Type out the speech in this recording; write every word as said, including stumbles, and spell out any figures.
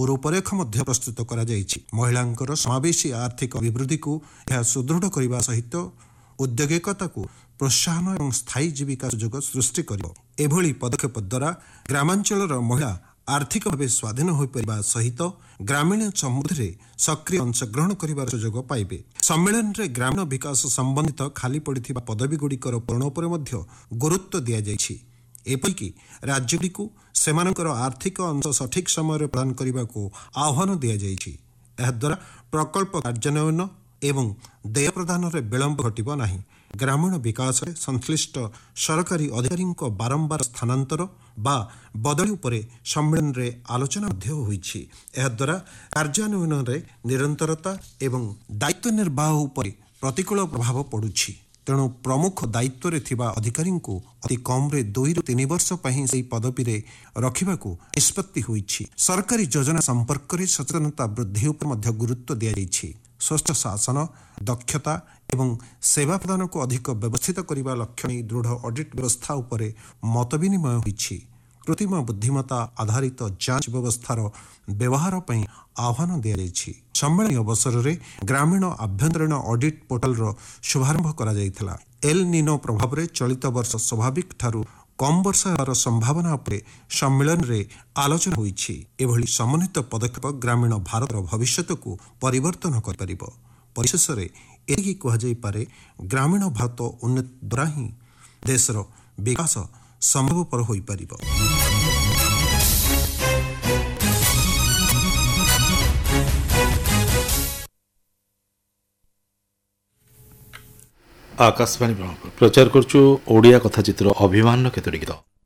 रूपरेख मध्य प्रस्तुत करा जायछि। महिलांकर समावेशी आर्थिक अभिवृद्धि को यह सुदृढ़ करने सहित उद्योगिकता को प्रोत्साहन और स्थायी जीविका सुजोग सृष्टि करिबो। एभली पदक्षेप द्वारा ग्रामांचलर महिला आर्थिक भाव स्वाधीन हो पारिबा सहित ग्रामीण समृद्धि सक्रिय अंशग्रहण करिबार सुजोग पाइबे। सम्मेलन रे ग्रामीण विकास संबंधित खाली पड़िथिबा पदवी गुड़िकर पूरण उपर मध्य गुरुत्व दिया जायछि। एपरिकी राज्यଗୁଡ଼ିକୁ ସେମାନଙ୍କର आर्थिक अंश सठिक समय प्रदान करने को आह्वान दि जाइछि। एहाद्वारा प्रकल्प कार्यान्वयन एवं देय प्रदान रे विलंब घटिबो नाही। ग्रामीण विकास रे संश्लिष्ट सरकारी अधिकारी बारंबार स्थानांतर बा बदली उपरे सम्मेलन रे आलोचना मध्य होइछि। एहाद्वारा कार्यान्वयन रे निरंतरता एवं दायित्व निर्वाह उपरे प्रतिकूल प्रभाव पड़ुछि। तेणु प्रमुख दायित्व रे थिबा अधिकारी को अति कम रे दुई रु तीन वर्ष पहीं सेही पदवी रे रखिबाकू निष्पत्ति होइछि। सरकारी योजना संपर्क रे सचेतनता वृद्धि उपर मध्य गुरुत्व दिया जाइछि। स्वस्थ शासन दक्षता एवं सेवा प्रदान को अधिक व्यवस्थित करने लक्ष्य नहीं दृढ़ ऑडिट व्यवस्था उपरे मत विनिमय होइछि। कृत्रिम बुद्धिमत्ता आधारित जांच व्यवस्थार व्यवहार पई आह्वान दिया जाइछि। सम्मेलन अवसर रे ग्रामीण आभ्यंतरीण ऑडिट पोर्टल रो शुभारंभ करा जायथिला। एल निनो प्रभाव रे चलित वर्ष स्वाभाविक ठारू कम वर्षा हेबार संभावना उपरे सम्मेलन रे आलोचना होइछि। एभली समन्वित पदक्षेप ग्रामीण भारतर भविष्यत को परिवर्तन कर परिबो। परिशेष रे एही कहा जाय पारे ग्रामीण भारत उन्नति द्वारा ही देशर विकास संभवपर होई परिबो। आकाशवाणी प्रचार करछु ओडिया कथाचित्र अभिमान केतोटी गीत।